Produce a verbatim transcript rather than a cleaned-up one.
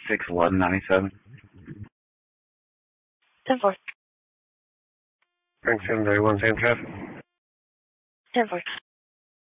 six eleven ninety-seven. ten four. Frank seven thirty-one, same traffic. ten four.